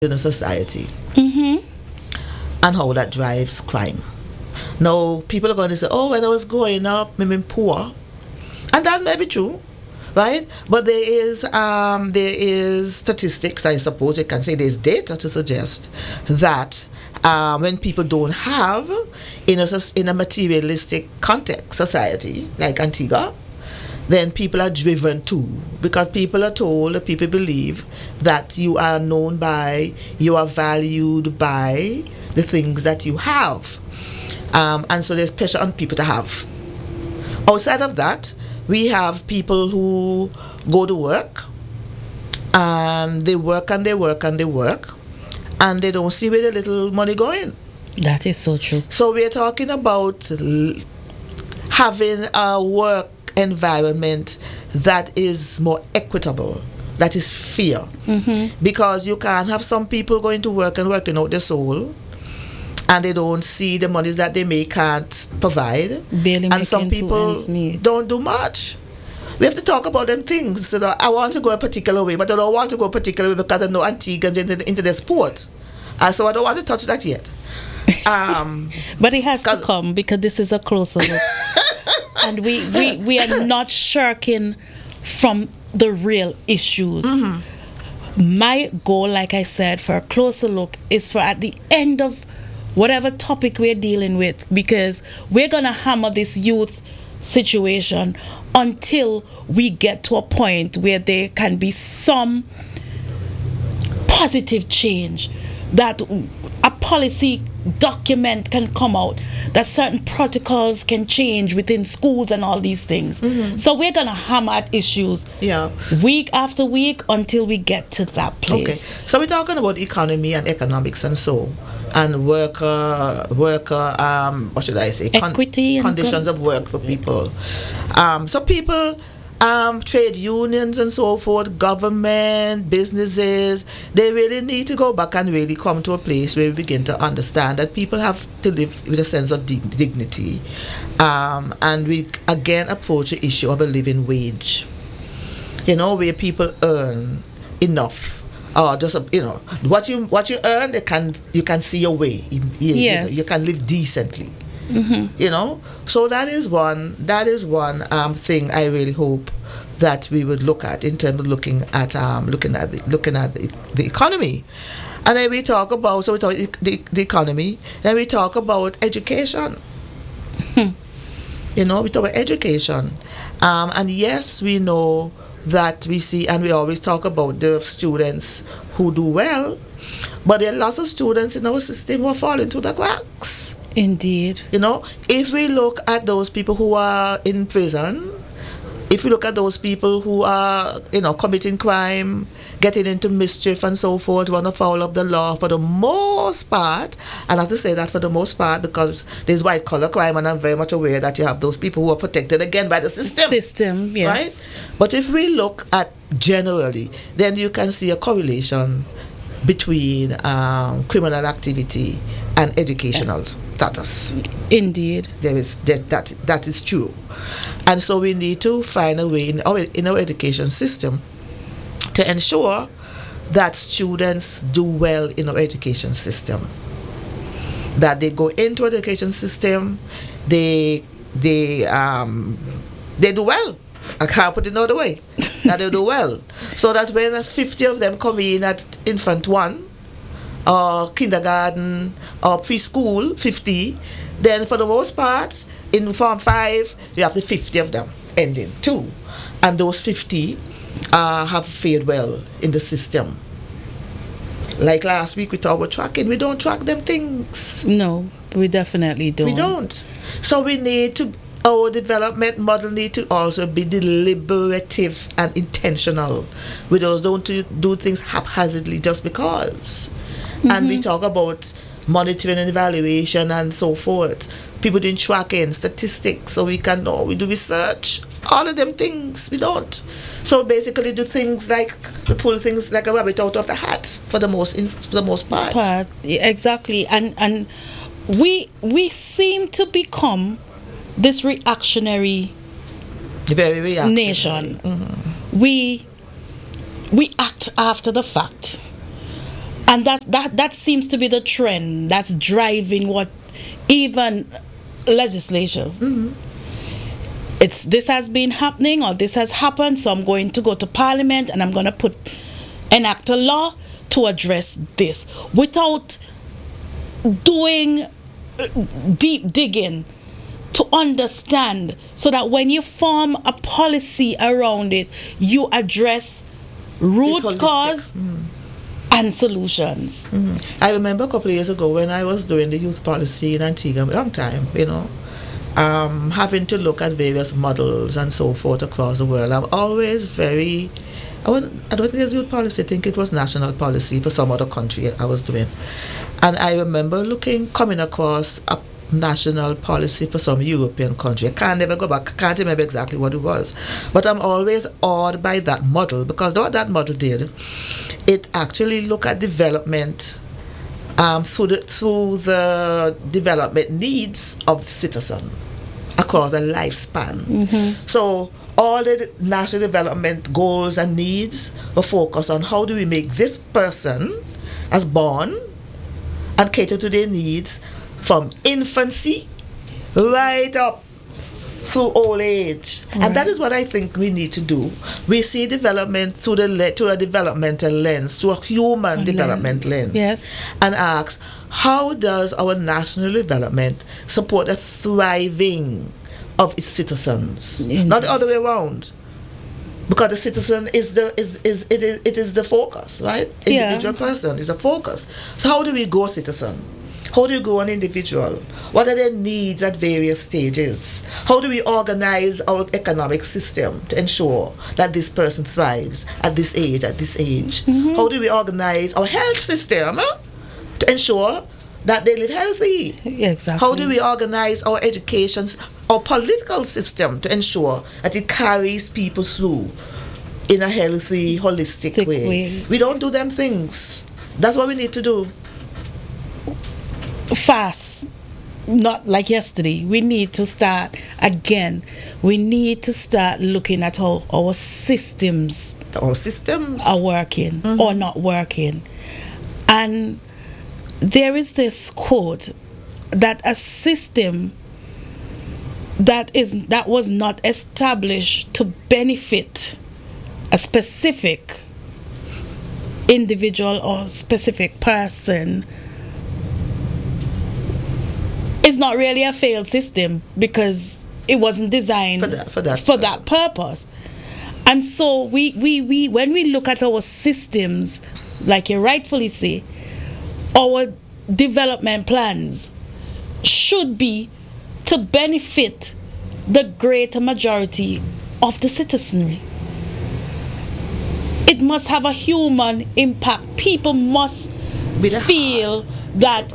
in a society Mm-hmm. and how that drives crime. Now, people are going to say, oh, when I was growing up, I mean, poor. And that may be true, right? But there is statistics, I suppose you can say there's data to suggest that when people don't have, in a materialistic context, society, like Antigua, then people are driven to, because people are told, people believe that you are known by, you are valued by the things that you have. And so there's pressure on people to have. Outside of that, we have people who go to work and they work and they work and they work and they don't see where the little money going. That is so true. So we're talking about having a work environment that is more equitable, that is fair. Mm-hmm. Because you can't have some people going to work and working out their soul and they don't see the money that they may can't provide. Barely And some making two people ends meet. don't do much. We have to talk about them things. So that I want to go a particular way, but I don't want to go a particular way because I know Antiguans into the sport. So I don't want to touch that yet. But it has to come because this is a closer look. And we are not shirking from the real issues. Mm-hmm. My goal, like I said, for a closer look is for at the end of whatever topic we're dealing with, because we're going to hammer this youth situation until we get to a point where there can be some positive change, that a policy document can come out, that certain protocols can change within schools and all these things. Mm-hmm. So we're going to hammer at issues week after week until we get to that place. Okay, so we're talking about economy and economics and so, and worker, what should I say? Equity and conditions of work for people. So people, trade unions and so forth, government, businesses, they really need to go back and really come to a place where we begin to understand that people have to live with a sense of dignity. And we again approach the issue of a living wage, where people earn enough. Or just what you earn, you can see your way. Yes. You can live decently. Mm-hmm. So that is one thing I really hope that we would look at in terms of looking at the economy. And then we talk about the economy, then we talk about education. We talk about education, and yes, we know that we see, and we always talk about the students who do well, but there are lots of students in our system who are falling through the cracks. Indeed. If we look at those people who are in prison, if we look at those people who are, committing crime, getting into mischief and so forth, run afoul of the law, for the most part, and I have to say that for the most part because there's white collar crime, and I'm very much aware that you have those people who are protected again by the system. Yes. Right? But if we look at generally, then you can see a correlation between criminal activity and educational status. Indeed. There is that is true. And so we need to find a way in our education system to ensure that students do well in our education system. That they go into education system, they do well. I can't put it another way. That they do well. So that when 50 of them come in at infant 1 or kindergarten or preschool, 50, then for the most part, in Form 5, you have the 50 of them ending 2. And those 50 have fared well in the system. Like last week we talked about tracking. We don't track them things. No, we definitely don't. We don't. So we need to, our development model need to also be deliberative and intentional. We just don't do things haphazardly just because. Mm-hmm. And we talk about monitoring and evaluation and so forth. People doing tracking, statistics, so we can know, we do research. All of them things, we don't. So basically do things like, we pull things like a rabbit out of the hat for the most part. Exactly. And we seem to become this reactionary nation. Mm-hmm. We act after the fact. And that seems to be the trend that's driving what even legislation. It's this has been happening or this has happened, so I'm going to go to Parliament and I'm going to enact a law to address this without doing deep digging to understand, so that when you form a policy around it, you address root cause and solutions. I remember a couple of years ago when I was doing the youth policy in Antigua, a long time, having to look at various models and so forth across the world. I'm always very, I don't think it's youth policy, I think it was national policy for some other country I was doing. And I remember coming across a national policy for some European country. I can't never go back, I can't remember exactly what it was. But I'm always awed by that model, because what that model did, it actually looked at development through the development needs of the citizen across a lifespan. So all the national development goals and needs were focused on how do we make this person as born and cater to their needs from infancy right up through old age. Right. And that is what I think we need to do. We see development through a developmental lens, to a human development lens. Yes. And ask, how does our national development support the thriving of its citizens? Indeed. Not the other way around. Because the citizen is the focus, right? Individual person is a focus. So how do we grow citizen? How do you grow an individual? What are their needs at various stages? How do we organize our economic system to ensure that this person thrives at this age, How do we organize our health system to ensure that they live healthy? Exactly. How do we organize our education, our political system to ensure that it carries people through in a healthy, holistic way? We don't do them things. That's what we need to do. Fast, not like yesterday. We need to start again. We need to start looking at how our systems are working or not working. And there is this quote that a system that was not established to benefit a specific individual or specific person is not really a failed system, because it wasn't designed for that purpose. And so we when we look at our systems, like you rightfully say, our development plans should be to benefit the greater majority of the citizenry. It must have a human impact. People must feel that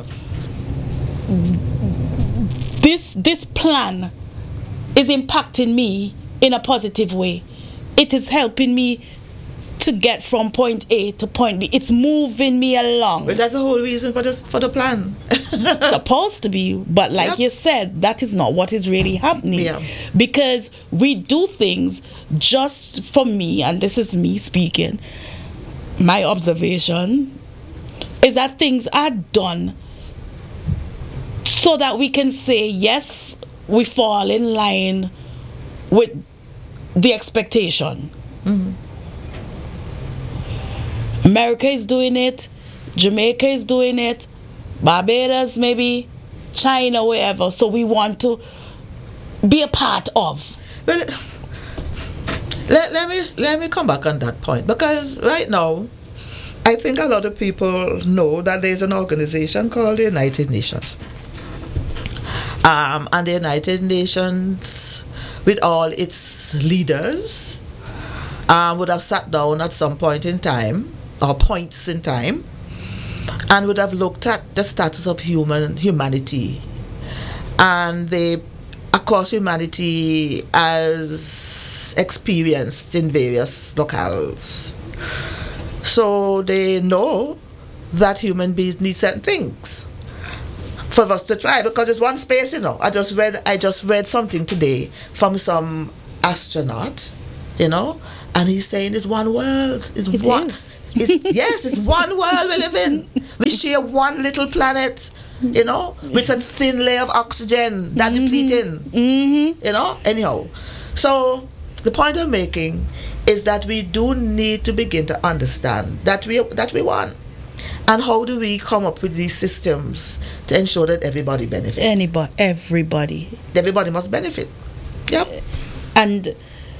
this plan is impacting me in a positive way. It is helping me to get from point A to point B. It's moving me along. But that's the whole reason for the plan. Supposed to be, but like you said, that is not what is really happening. Yeah. Because we do things, just for me, and this is me speaking, my observation is that things are done so that we can say, yes, we fall in line with the expectation. America is doing it, Jamaica is doing it, Barbados maybe, China, wherever. So we want to be a part of. Well, let me come back on that point, because right now I think a lot of people know that there's an organization called the United Nations. And the United Nations, with all its leaders, would have sat down at some point in time, or points in time, and would have looked at the status of humanity, and across humanity as experienced in various locales. So they know that human beings need certain things for us to try, because it's one space, I just read something today from some astronaut, And he's saying it's one world. It's It one. is. Yes, it's one world we live in. We share one little planet, with a thin layer of oxygen that depleting. Anyhow. So the point I'm making is that we do need to begin to understand that we won. And how do we come up with these systems to ensure that everybody benefits? Everybody. Everybody must benefit. Yep. And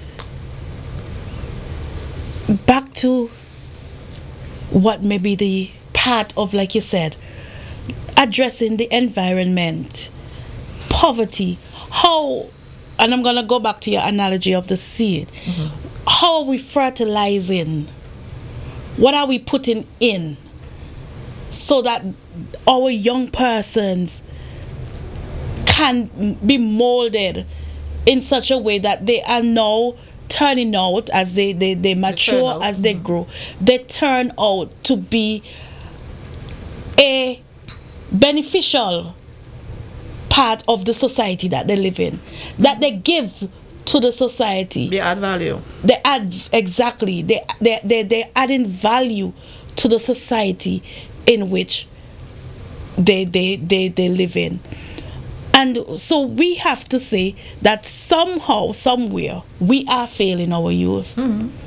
back to what may be the part of, like you said, addressing the environment, poverty, how, and I'm going to go back to your analogy of the seed. How are we fertilizing? What are we putting in so that our young persons can be molded in such a way that they are now turning out as they mature, as they grow, they turn out to be a beneficial part of the society that they live in, that they give to the society. They add value. They add, exactly. They're adding value to the society in which they live in. And so we have to say that somehow, somewhere, we are failing our youth.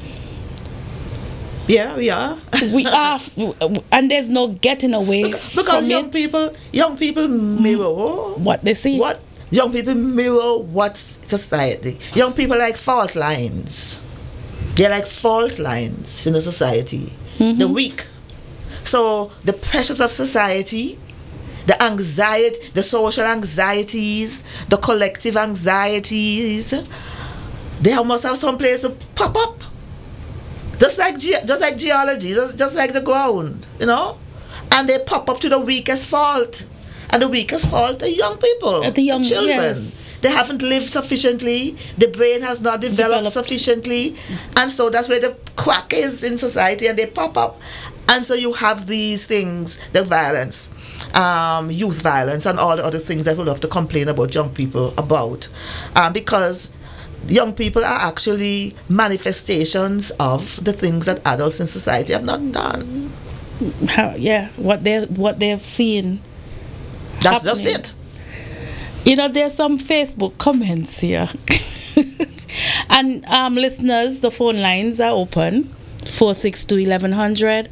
Yeah, we are. We are, and there's no getting away because from young people mirror what they see. What young people mirror what society. Young people like fault lines. They're like fault lines in the society. The weak. So the pressures of society, the anxiety, the social anxieties, the collective anxieties, they must have some place to pop up. Just like geology, just like the ground, and they pop up to the weakest fault, and the weakest fault are young people, the young children. Yes. They haven't lived sufficiently. The brain has not developed sufficiently, and so that's where the crack is in society, and they pop up, and so you have these things, the violence, youth violence, and all the other things that we love to complain about young people about, because young people are actually manifestations of the things that adults in society have not done. What they've seen. That's happening. just it. There's some Facebook comments here. And listeners, the phone lines are open. 462-1100,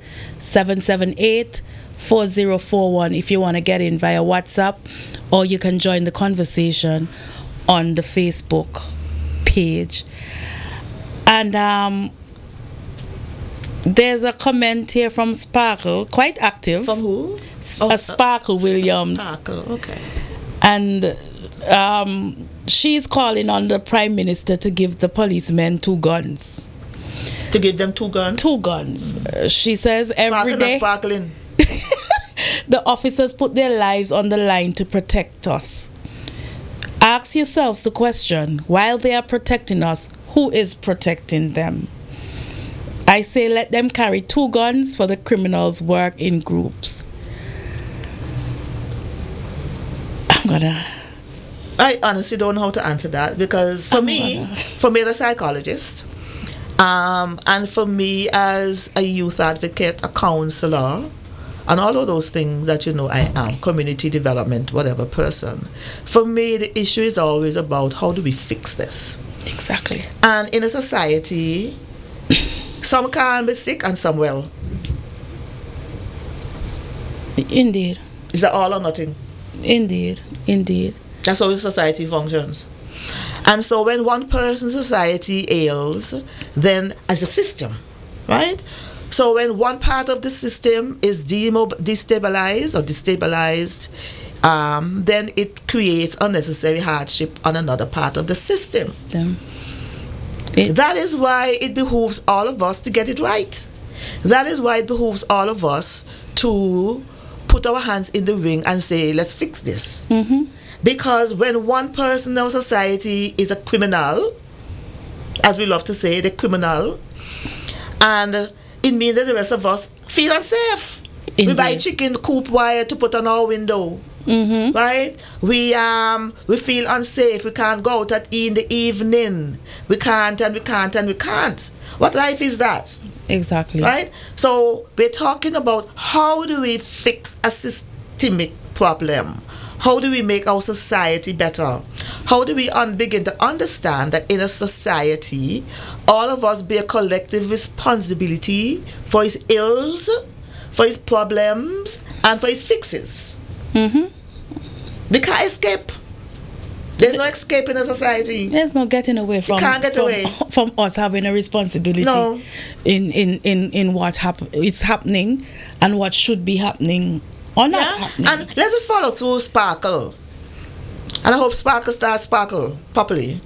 778-4041 if you want to get in via WhatsApp, or you can join the conversation on the Facebook page. And there's a comment here from Sparkle, quite active. From who? Sparkle Williams. Sparkle, okay. And she's calling on the Prime Minister to give the policemen 2 guns. To give them 2 guns? 2 guns. She says every day sparkling. the officers put their lives on the line to protect us. Ask yourselves the question, while they are protecting us, who is protecting them? I say let them carry 2 guns, for the criminals work in groups. I honestly don't know how to answer that, because for me as a psychologist, and for me as a youth advocate, a counselor, and all of those things that I am, community development, whatever person, for me the issue is always about how do we fix this. Exactly. And in a society, some can be sick and some well. Indeed. Is that all or nothing? Indeed. That's how society functions. And so when one person's society ails, then as a system, right? So when one part of the system is destabilized, then it creates unnecessary hardship on another part of the system. That is why it behooves all of us to get it right. That is why it behooves all of us to put our hands in the ring and say, let's fix this. Because when one person in our society is a criminal, as we love to say, the criminal, and it means that the rest of us feel unsafe. Indeed. We buy chicken coop wire to put on our window. Right? We feel unsafe. We can't go out in the evening. We can't. What life is that? Exactly. Right? So we're talking about how do we fix a systemic problem? How do we make our society better? How do we begin to understand that in a society, all of us bear collective responsibility for its ills, for its problems, and for its fixes? We can't escape. There's no escape in a society. There's no getting away from. You can't get away from us having a responsibility. No. In what it's happening and what should be happening or not happening. And let us follow through Sparkle. And I hope Sparkle starts Sparkle properly.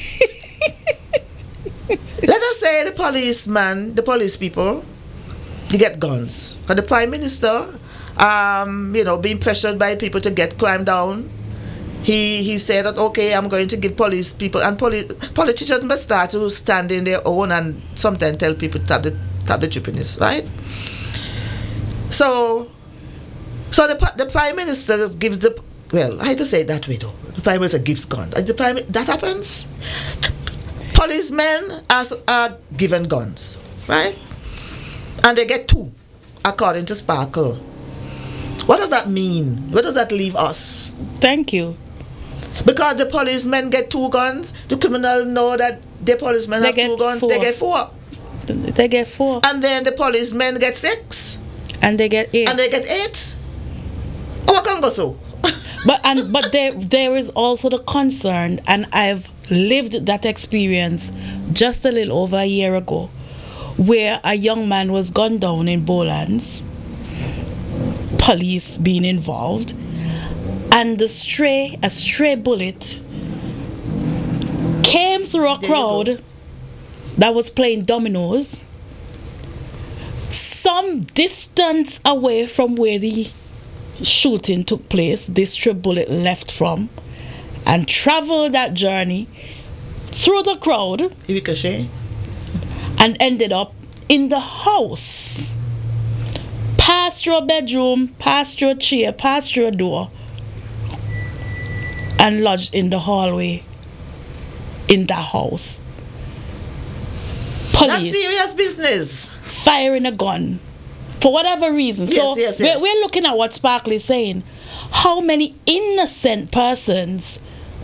Let us say the police people, they get guns. And the Prime Minister, being pressured by people to get crime down, he said that, okay, I'm going to give police people, and politicians must start to stand in their own and sometimes tell people to tap the jeepiness, right? So the Prime Minister gives I hate to say it that way though, the Prime Minister gives guns. That happens. Policemen are given guns, right? And they get 2, according to Sparkle. What does that mean? Where does that leave us? Thank you. Because the policemen get 2 guns, the criminals know that the policemen have 2 guns, 4. they get 4. They get 4. And then the policemen get 6. And they get 8. And they get 8. Oh, what can go so? But there is also the concern, and I've lived that experience just a little over a year ago, where a young man was gunned down in Bowlands, police being involved, and a stray bullet came through a crowd that was playing dominoes some distance away from where the shooting took place. This stray bullet left from and traveled that journey through the crowd Ricochet. and ended up in the house, passed through a bedroom, passed through a chair, passed through a door, and lodged in the hallway in the house. Police. That's serious business. Firing a gun for whatever reason. Yes, yes. We're looking at what Sparkle is saying. How many innocent persons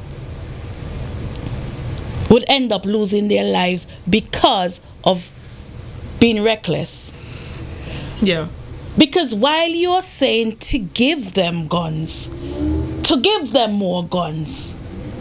would end up losing their lives because of being reckless? Yeah. Because while you're saying to give them guns, to give them more guns,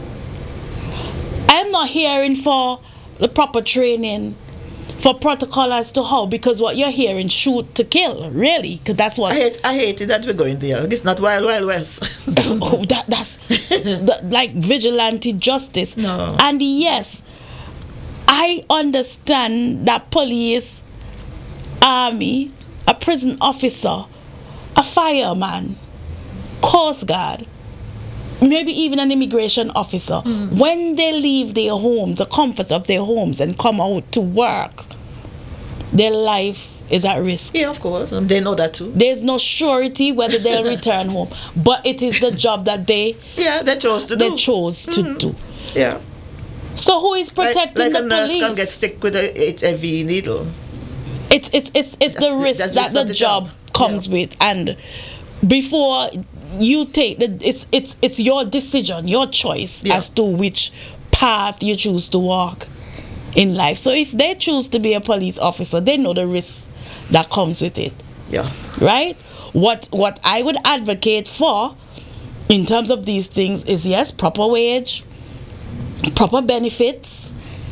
I'm not hearing for the proper training, for protocol as to how, because what you're hearing, shoot to kill, really, because that's what I hate it that we're going there. It's not Wild West. oh, that's like vigilante justice. No. And yes, I understand that police, army, a prison officer, a fireman, coast guard, maybe even an immigration officer, when they leave their homes, the comfort of their homes, and come out to work, their life is at risk. Yeah, of course. And they know that too. There's no surety whether they'll return home, but it is the job that they chose to do. Yeah. So who is protecting the a nurse police? can get stick with a HIV needle. It's the risk that the job comes with, and before you take it's your decision, your choice as to which path you choose to walk in life. So if they choose to be a police officer, they know the risk that comes with it. Yeah. Right? What I would advocate for in terms of these things is, yes, proper wage, proper benefits,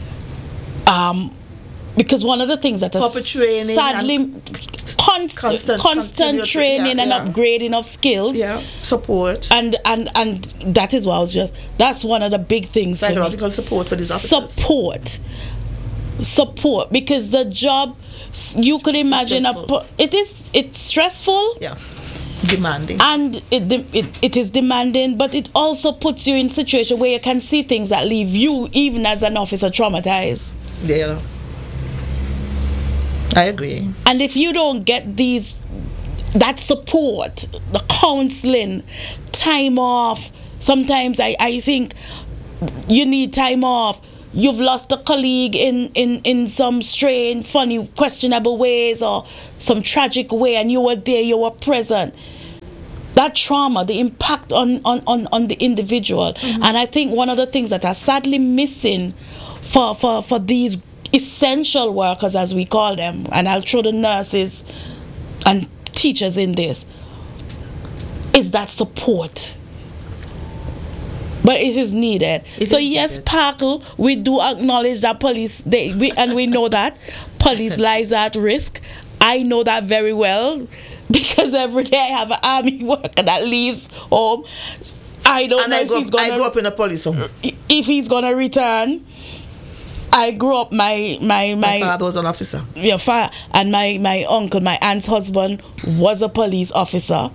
because one of the things that proper training, sadly constant training and upgrading of skills, support, and that is what I was that's one of the big things. Psychological support for these officers. Support, because the job, you could imagine it's stressful, demanding, and it is demanding, but it also puts you in a situation where you can see things that leave you, even as an officer, traumatized. Yeah, I agree. And if you don't get that support, the counseling, time off, sometimes I think you need time off, you've lost a colleague in some strange, funny, questionable ways or some tragic way, and you were there, you were present. That trauma, the impact on the individual. And I think one of the things that are sadly missing for these essential workers, as we call them, and I'll throw the nurses and teachers in this, is that support. But it is needed. Yes, Parkle, we do acknowledge that police, and we know that police lives are at risk. I know that very well, because every day I have an army worker that leaves home. I don't know if he's going to... I grew up in a police home. If he's going to return. I grew up, my father was an officer. Yeah, and my uncle, my aunt's husband, was a police officer.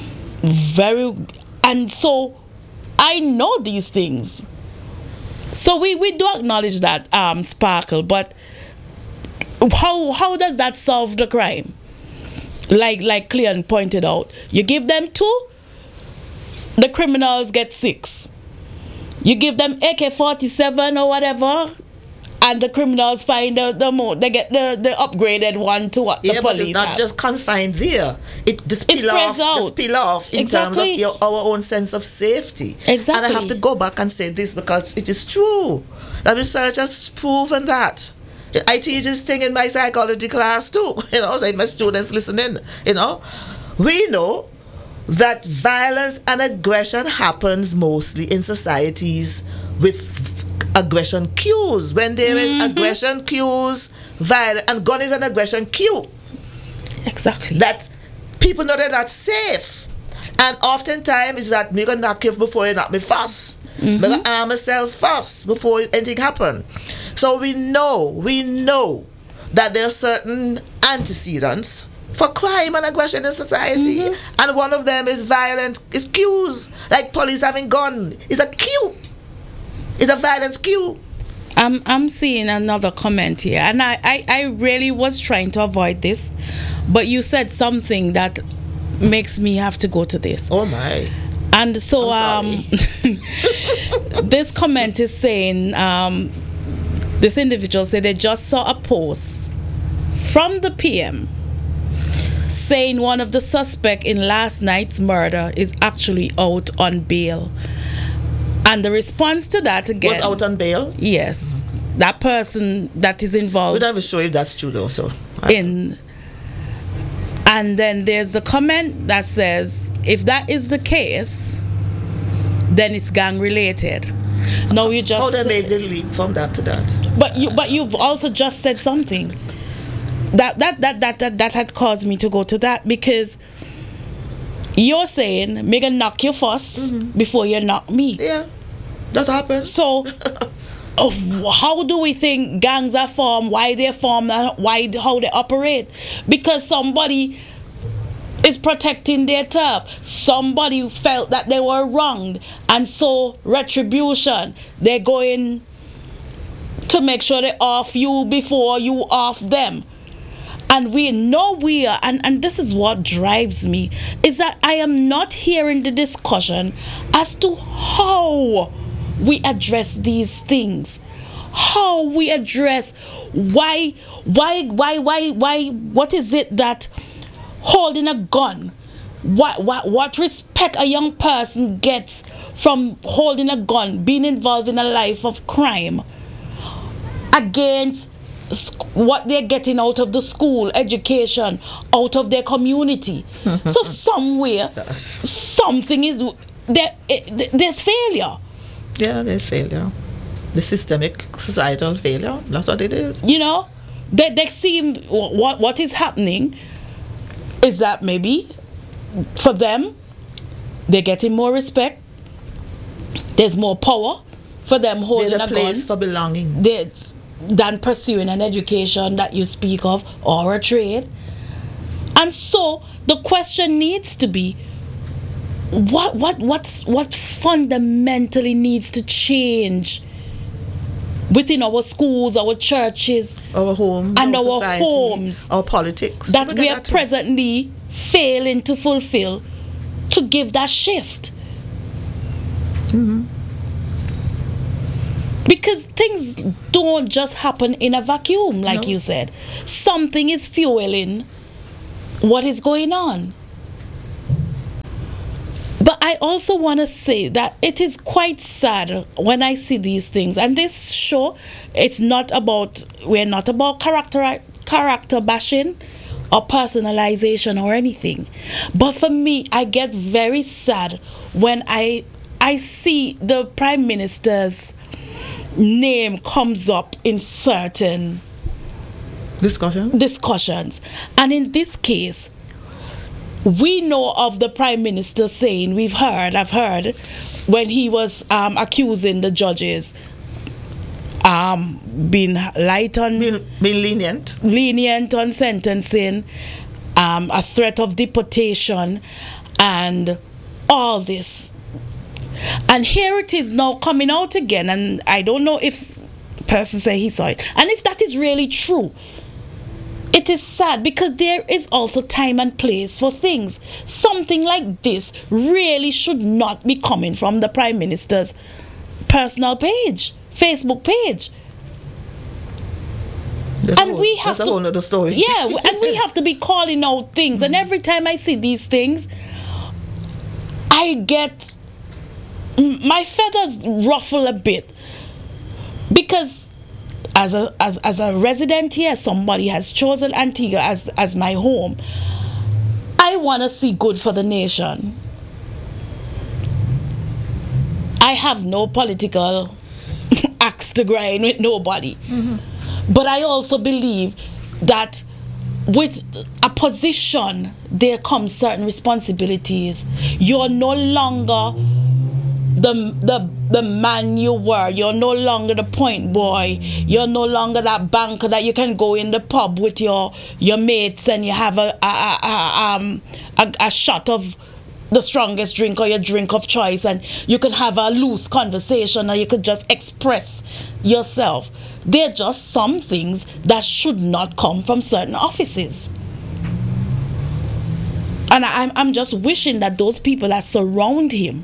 And so I know these things. So we do acknowledge that, Sparkle, but how does that solve the crime? Like Cleon pointed out, you give them 2, the criminals get 6. You give them AK-47 or whatever, and the criminals find they get the upgraded one to what the police but it's not have. Just confined there. The spill off in Exactly. terms of our own sense of safety. Exactly. And I have to go back and say this because it is true. The research has proven that. I teach this thing in my psychology class too. So my students listening. We know that violence and aggression happens mostly in societies with aggression cues. When there is aggression cues, violence, and gun is an aggression cue. Exactly. That people know they're not safe. And oftentimes it's that me gonna knock you before you knock me first. Me gonna arm myself first before anything happen. So we know that there are certain antecedents for crime and aggression in society. And one of them is violence, is cues. Like police having gun is a cue. It's a violence cue. I'm seeing another comment here, and I really was trying to avoid this, but you said something that makes me have to go to this. Oh my. And so this comment is saying, this individual said they just saw a post from the PM saying one of the suspects in last night's murder is actually out on bail. And the response to that again was out on bail? Yes. That person that is involved. We're not even sure if that's true though. And then there's a comment that says, if that is the case, then it's gang related. No, you just... How they made the leap from that to that? But you've also just said something that had caused me to go to that, because you're saying me gonna knock you first before you knock me. Yeah, that's happened. So how do we think gangs are formed? Why they're formed? How they operate? Because somebody is protecting their turf. Somebody felt that they were wronged, and so retribution. They're going to make sure they off you before you off them. And we know we are, and this is what drives me, is that I am not hearing the discussion as to how we address these things. How we address why, what is it that holding a gun, what respect a young person gets from holding a gun, being involved in a life of crime, against what they're getting out of the school, education, out of their community. So somewhere, something is there. There's failure. Yeah, there's failure. The systemic societal failure. That's what it is. They seem what is happening is that maybe for them they're getting more respect. There's more power for them holding there's a place gun for belonging. Than pursuing an education that you speak of or a trade. And so the question needs to be, what fundamentally needs to change within our schools, our churches, our homes, and our society, homes, our politics, that we are presently failing to fulfill to give that shift. Because things don't just happen in a vacuum, like No. you said. Something is fueling what is going on. But I also want to say that it is quite sad when I see these things. And this show, we're not about character bashing or personalization or anything. But for me, I get very sad when I see the Prime Minister's name comes up in certain discussions. And in this case, we know of the Prime Minister saying, I've heard, when he was accusing the judges being lenient on sentencing, a threat of deportation, and all this. And here it is now coming out again, and I don't know if person say he saw it. And if that is really true, it is sad, because there is also time and place for things. Something like this really should not be coming from the Prime Minister's personal page, Facebook page. That's a whole other story. Yeah, and we have to be calling out things. And every time I see these things, I get my feathers ruffle a bit, because as a resident here, somebody has chosen Antigua as my home. I want to see good for the nation. I have no political axe to grind with nobody. But I also believe that with a position, there comes certain responsibilities. You're no longer the man you were. You're no longer the point boy. You're no longer that banker that you can go in the pub with your mates and you have a shot of the strongest drink or your drink of choice, and you could have a loose conversation, or you could just express yourself. There are just some things that should not come from certain offices. And I'm just wishing that those people that surround him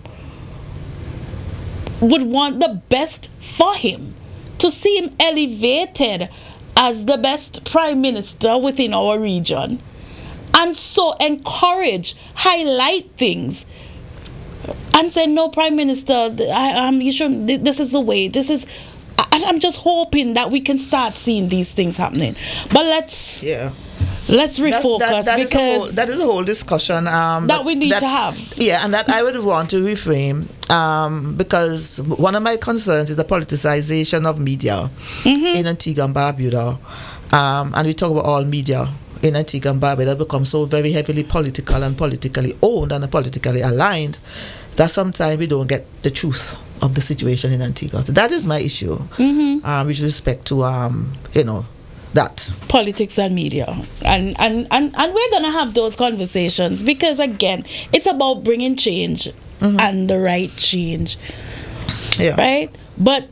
would want the best for him, to see him elevated as the best Prime Minister within our region, and so encourage, highlight things, and say, no, Prime Minister, you shouldn't, this is the way, this is. I'm just hoping that we can start seeing these things happening. But let's refocus, because that is a whole discussion that we need to have. Yeah, and that I would want to reframe, because one of my concerns is the politicization of media in Antigua and Barbuda, and we talk about all media in Antigua and Barbuda become so very heavily political and politically owned and politically aligned that sometimes we don't get the truth of the situation in Antigua. So that is my issue, with respect to that politics and media, and we're gonna have those conversations, because again, it's about bringing change and the right change, right? But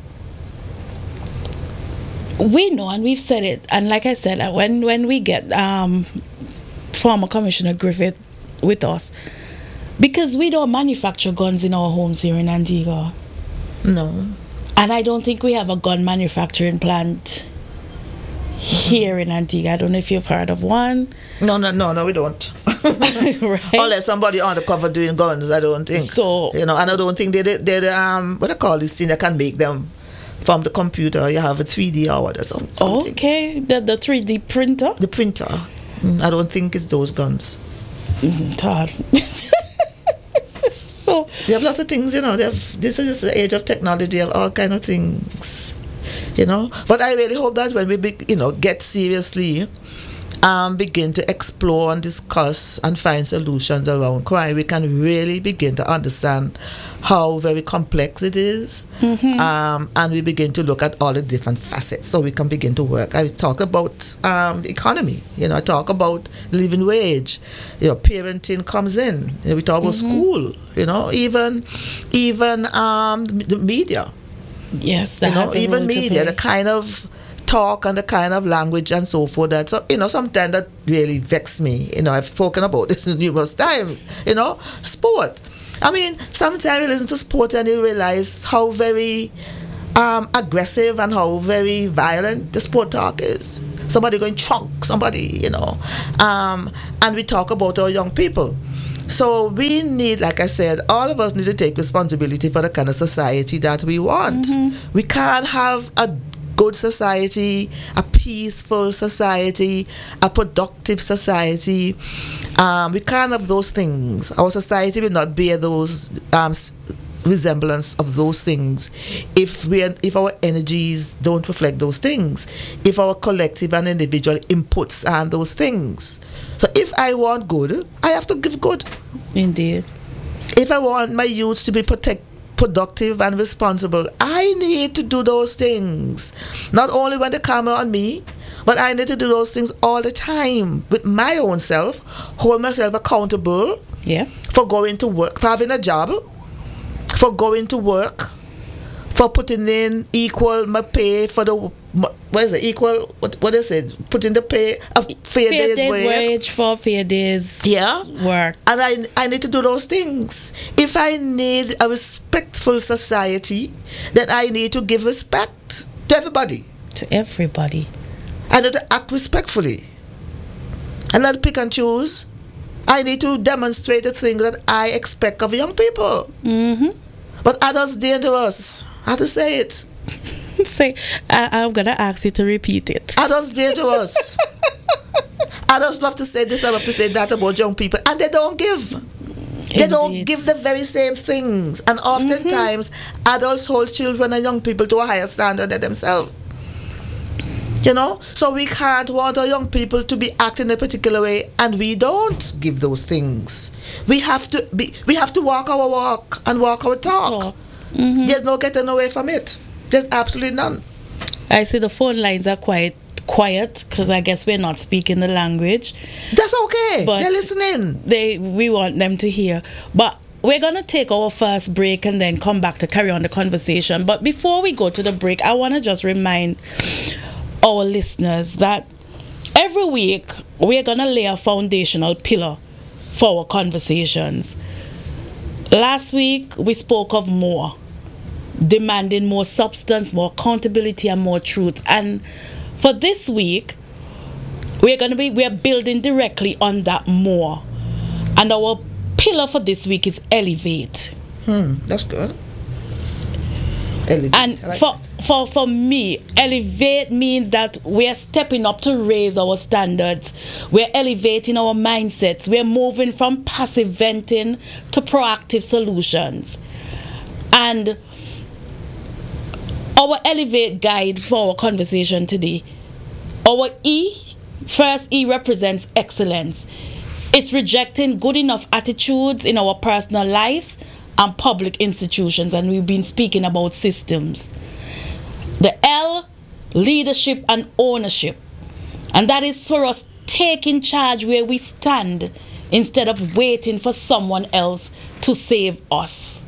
we know, and we've said it, and like I said, when we get former Commissioner Griffith with us, because we don't manufacture guns in our homes here in Antigua. No. And I don't think we have a gun manufacturing plant here in Antigua. I don't know if you've heard of one. No, we don't. Right? Unless somebody undercover doing guns, I don't think. So, and I don't think they're what they call this thing that can make them from the computer. You have a 3D or what or something. Okay, the 3D printer. The printer. I don't think it's those guns. So they have lots of things, this is just the age of technology. They have all kind of things, But I really hope that when we get seriously, begin to explore and discuss and find solutions around crime, we can really begin to understand how very complex it is, and we begin to look at all the different facets, so we can begin to work. I talk about the economy, I talk about living wage, parenting comes in, we talk about school, even the media. Yes, that even media, the kind of talk and the kind of language and so forth that sometimes that really vexed me. I've spoken about this numerous times. Sport. I mean, sometimes you listen to sport and you realize how very aggressive and how very violent the sport talk is. Somebody going chunk somebody, and we talk about our young people. So we need, like I said, all of us need to take responsibility for the kind of society that we want. We can't have a good society, a peaceful society, a productive society. We can't have those things. Our society will not bear those resemblance of those things if our energies don't reflect those things, if our collective and individual inputs aren't those things. So if I want good, I have to give good. Indeed. If I want my youth to be productive and responsible, I need to do those things. Not only when they come on me, but I need to do those things all the time with my own self, hold myself accountable for going to work, for having a job, for going to work, for putting in equal my pay for the, what is it, equal, what is it, putting the pay of fair days wage for fair days work. And I need to do those things. If I need a respectful society, then I need to give respect to everybody. To everybody. I need to act respectfully. And not pick and choose. I need to demonstrate the things that I expect of young people. But adults dangerous. I have to say it. I'm going to ask you to repeat it. Adults dangerous. Adults love to say this and love to say that about young people, and they don't give. They don't give the very same things. And oftentimes, adults hold children and young people to a higher standard than themselves. So we can't want our young people to be acting a particular way, and we don't give those things. We have to walk our walk and walk our talk. There's no getting away from it. There's absolutely none. I see the phone lines are quite quiet because I guess we're not speaking the language. That's okay. But they're listening. We want them to hear. But we're going to take our first break and then come back to carry on the conversation. But before we go to the break, I want to just remind our listeners that every week we're going to lay a foundational pillar for our conversations. Last week we spoke of more, demanding more substance, more accountability, and more truth. And for this week, we're building directly on that more. And our pillar for this week is elevate. That's good. Elevate. And like for me, elevate means that we're stepping up to raise our standards. We're elevating our mindsets. We're moving from passive venting to proactive solutions. And our elevate guide for our conversation today, our first E represents excellence. It's rejecting good enough attitudes in our personal lives and public institutions, and we've been speaking about systems. The L, leadership and ownership, and that is for us taking charge where we stand instead of waiting for someone else to save us.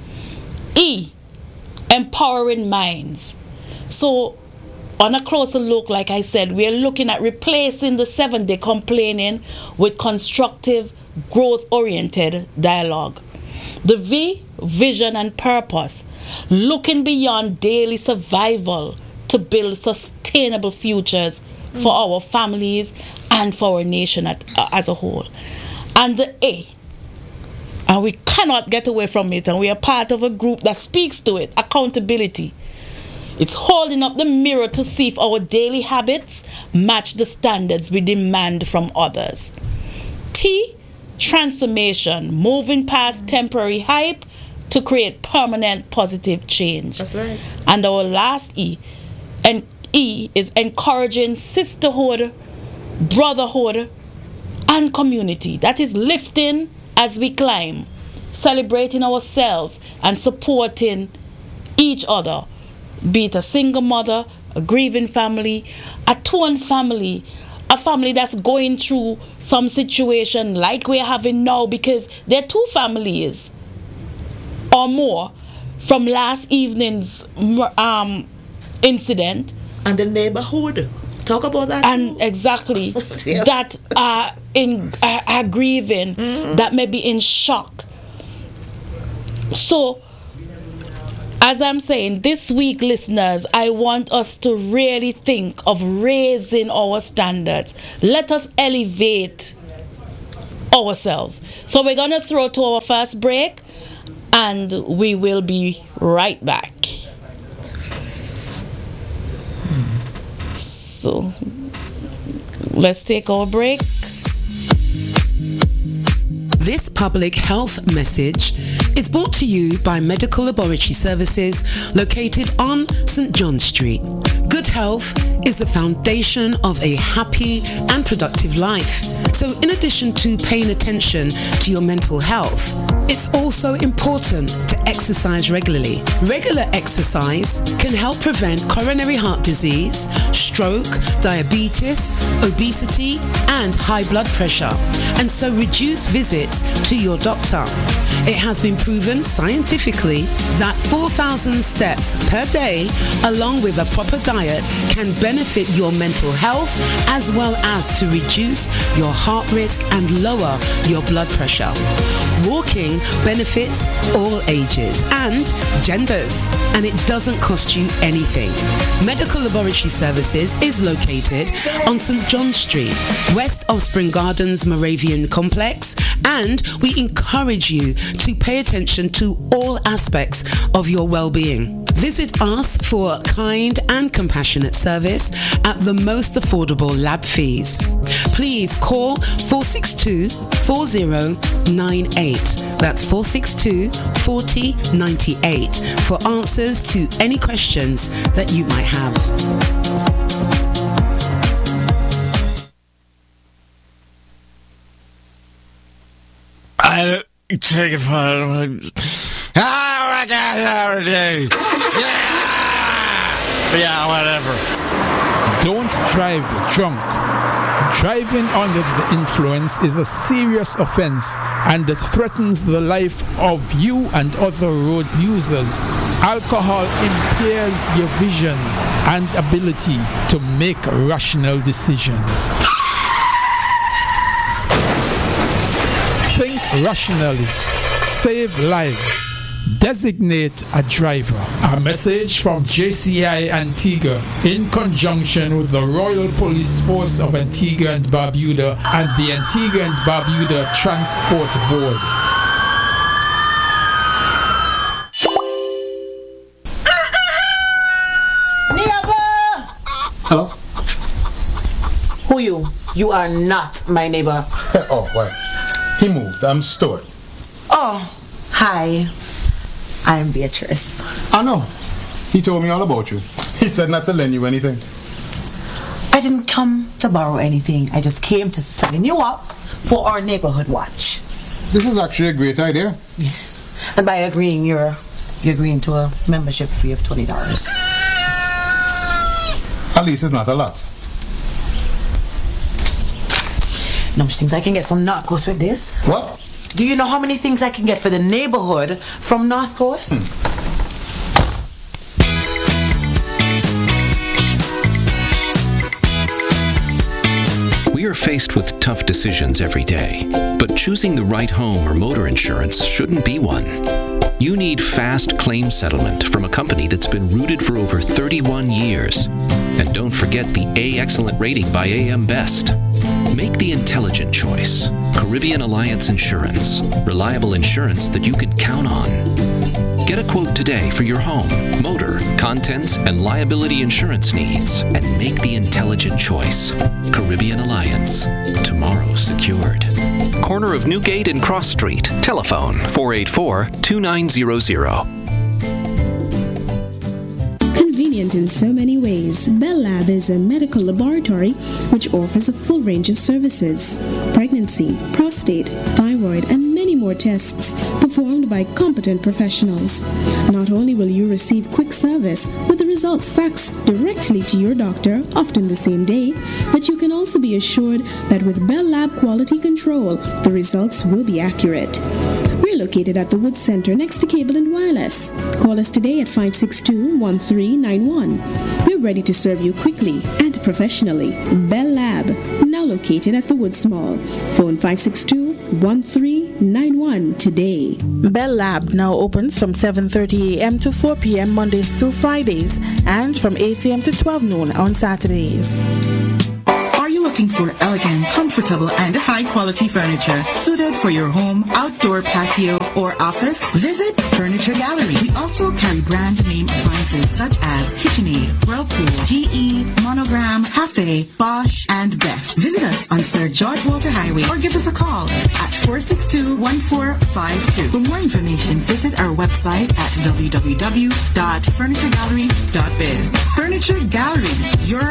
E, empowering minds. So on a closer look, like I said, we're looking at replacing the 7-day complaining with constructive, growth-oriented dialogue. The V, vision and purpose, looking beyond daily survival to build sustainable futures for our families and for our nation as a whole. And the A, and we cannot get away from it, and we are part of a group that speaks to it, accountability. It's holding up the mirror to see if our daily habits match the standards we demand from others. T, transformation, moving past temporary hype to create permanent positive change. That's right. And our last E, and E is encouraging sisterhood, brotherhood, and community. That is lifting as we climb, celebrating ourselves and supporting each other, be it a single mother, a grieving family, a torn family, a family that's going through some situation like we're having now, because there are 2 families or more from last evening's incident. And the neighborhood. Talk about that. And too. Exactly. Yes. That are grieving, that may be in shock. So As I'm saying, this week, listeners, I want us to really think of raising our standards. Let us elevate ourselves. So we're going to throw to our first break, and we will be right back. So let's take our break. This public health message is brought to you by Medical Laboratory Services located on St. John Street. Good health is the foundation of a happy and productive life. So in addition to paying attention to your mental health, it's also important to exercise regularly. Regular exercise can help prevent coronary heart disease, stroke, diabetes, obesity, and high blood pressure, and so reduce visits to your doctor. It has been proven scientifically that 4,000 steps per day, along with a proper diet, can benefit your mental health as well as to reduce your heart risk and lower your blood pressure. Walking benefits all ages and genders, and it doesn't cost you anything. Medical Laboratory Services is located on St. John Street, west of Spring Gardens Moravian Complex, and we encourage you to pay attention to all aspects of your well-being. Visit us for kind and compassionate service at the most affordable lab fees. Please call 462-4098. That's 462-4098 for answers to any questions that you might have. I take it for yeah, whatever. Don't drive drunk. Driving under the influence is a serious offense and it threatens the life of you and other road users. Alcohol impairs your vision and ability to make rational decisions. Think rationally. Save lives. Designate a driver. A message from JCI Antigua in conjunction with the Royal Police Force of Antigua and Barbuda and the Antigua and Barbuda Transport Board. Hello? Who you? You are not my neighbor. Oh, why? He moved. I'm Stuart. Oh, hi. I'm Beatrice. I know. He told me all about you. He said not to lend you anything. I didn't come to borrow anything. I just came to sign you up for our neighborhood watch. This is actually a great idea. Yes. And by agreeing, you're agreeing to a membership fee of $20. At least it's not a lot. You know how much things I can get from North Coast with this? What? Do you know how many things I can get for the neighborhood from North Coast? We are faced with tough decisions every day, but choosing the right home or motor insurance shouldn't be one. You need fast claim settlement from a company that's been rooted for over 31 years. And don't forget the A Excellent rating by AM Best. Make the intelligent choice. Caribbean Alliance Insurance. Reliable insurance that you can count on. Get a quote today for your home, motor, contents, and liability insurance needs. And make the intelligent choice. Caribbean Alliance. Tomorrow secured. Corner of Newgate and Cross Street. Telephone 484-2900. Convenient in so many ways, Bell Lab is a medical laboratory which offers a full range of services: pregnancy, prostate, thyroid, and many more tests performed by competent professionals. Not only will you receive quick service with the results faxed directly to your doctor, often the same day, but you can also be assured that with Bell Lab quality control, the results will be accurate. We're located at the Woods Center next to Cable and Wireless. Call us today at 562-1391. We're ready to serve you quickly and professionally. Bell Lab, now located at the Woods Mall. Phone 562-1391. 9191 today. Bell Lab now opens from 7:30 a.m. to 4 p.m. Mondays through Fridays and from 8 a.m. to 12 noon on Saturdays. Are you looking for elegant, comfortable, and high-quality furniture suited for your home, outdoor patio, or office? Visit Furniture Gallery. We also carry brand name appliances such as KitchenAid, Whirlpool, GE, Monogram, Cafe, Bosch, and Best. Visit us on Sir George Walter Highway or give us a call at 462-1452. For more information, visit our website at www.furnituregallery.biz. Furniture Gallery, your